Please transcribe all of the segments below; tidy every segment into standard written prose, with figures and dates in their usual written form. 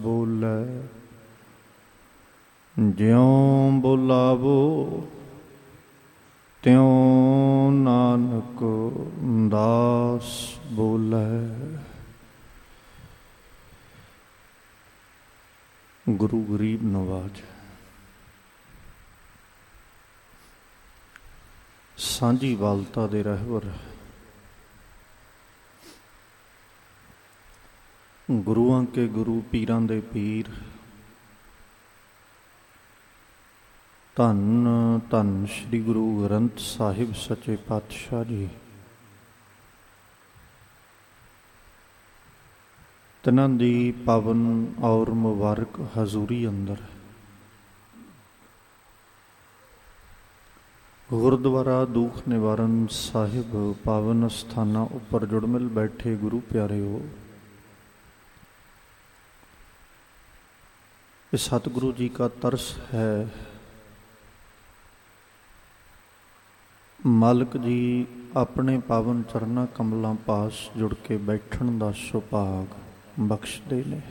ਬੋਲੇ। ਜਿਉਂ ਬੋਲਾਵੋ ਤਿਉਂ ਨਾਨਕ ਦਾਸ ਬੋਲੇ। ਗੁਰੂ ਗਰੀਬ ਨਵਾਜ। ਸਾਂਝੀ ਵਾਲਤਾ ਦੇ ਰਹਿਬਰ ਗੁਰੂਆਂ ਕੇ ਗੁਰੂ, ਪੀਰਾਂ ਦੇ ਪੀਰ, ਧੰਨ ਧੰਨ ਸ੍ਰੀ ਗੁਰੂ ਗ੍ਰੰਥ ਸਾਹਿਬ ਸੱਚੇ ਪਾਤਸ਼ਾਹ ਜੀ। ਤਿਨਾਂ ਦੀ ਪਾਵਨ ਔਰ ਮੁਬਾਰਕ ਹਜ਼ੂਰੀ ਅੰਦਰ ਗੁਰਦੁਆਰਾ ਦੂਖ ਨਿਵਾਰਨ ਸਾਹਿਬ ਪਾਵਨ ਸਥਾਨਾਂ ਉੱਪਰ ਜੁੜਮਿਲ ਬੈਠੇ ਗੁਰੂ ਪਿਆਰਿਓ, ਇਹ ਸਤਿਗੁਰੂ ਜੀ ਕਾ ਤਰਸ ਹੈ। ਮਾਲਕ ਜੀ ਆਪਣੇ ਪਾਵਨ ਚਰਨਾਂ ਕਮਲਾਂ ਪਾਸ ਜੁੜ ਕੇ ਬੈਠਣ ਦਾ ਸੁਭਾਗ ਬਖਸ਼ਦੇ ਨੇ।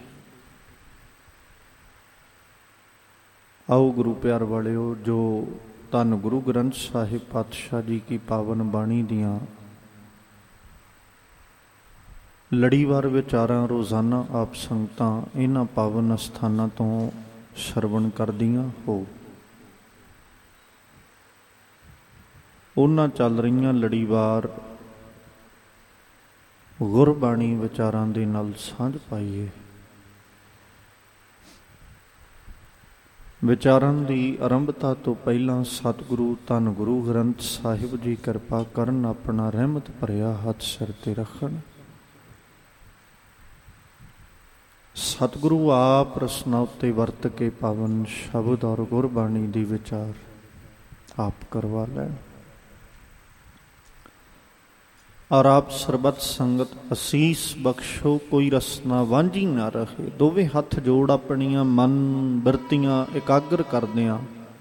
ਆਓ ਗੁਰੂ ਪਿਆਰ ਵਾਲਿਓ, ਜੋ ਧੰਨ ਗੁਰੂ ਗ੍ਰੰਥ ਸਾਹਿਬ ਪਾਤਸ਼ਾਹ ਜੀ ਕੀ ਪਾਵਨ ਬਾਣੀ ਦੀਆਂ ਲੜੀਵਾਰ ਵਿਚਾਰਾਂ ਰੋਜ਼ਾਨਾ ਆਪ ਸੰਗਤਾਂ ਇਹਨਾਂ ਪਾਵਨ ਅਸਥਾਨਾਂ ਤੋਂ ਸਰਵਣ ਕਰਦੀਆਂ ਹੋ, ਉਹਨਾਂ ਚੱਲ ਰਹੀਆਂ ਲੜੀਵਾਰ ਗੁਰਬਾਣੀ ਵਿਚਾਰਾਂ ਦੇ ਨਾਲ ਸਾਂਝ ਪਾਈਏ। ਵਿਚਾਰਾਂ ਦੀ ਆਰੰਭਤਾ ਤੋਂ ਪਹਿਲਾਂ ਸਤਿਗੁਰੂ ਧੰਨ ਗੁਰੂ ਗ੍ਰੰਥ ਸਾਹਿਬ ਜੀ ਕਿਰਪਾ ਕਰਨ, ਆਪਣਾ ਰਹਿਮਤ ਭਰਿਆ ਹੱਥ ਸਿਰ ਤੇ ਰੱਖਣ। ਸਤਿਗੁਰੂ ਆਪ ਰਸਨਾ ਉੱਤੇ ਵਰਤ ਕੇ ਪਾਵਨ ਸ਼ਬਦ ਔਰ ਗੁਰਬਾਣੀ ਦੀ ਵਿਚਾਰ ਆਪ ਕਰਵਾ ਲੈਣ ਔਰ ਆਪ ਸਰਬਤ ਸੰਗਤ ਅਸੀਸ ਬਖਸ਼ੋ, ਕੋਈ ਰਸਨਾ ਵਾਂਝੀ ਨਾ ਰਹੇ। ਦੋਵੇਂ ਹੱਥ ਜੋੜ ਆਪਣੀਆਂ ਮਨ ਬਿਰਤੀਆਂ ਇਕਾਗਰ ਕਰਦਿਆਂ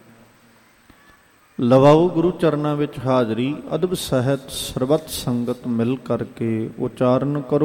ਲਵਾਓ ਗੁਰੂ ਚਰਨਾਂ ਵਿੱਚ ਹਾਜ਼ਰੀ। ਅਦਬ ਸਹਿਤ ਸਰਬਤ ਸੰਗਤ ਮਿਲ ਕਰਕੇ ਉਚਾਰਨ ਕਰੋ।